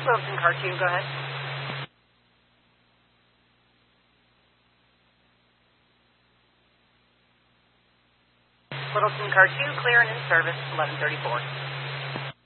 Littleton Car 2, go ahead. Littleton Car 2, clear and in service, 1134.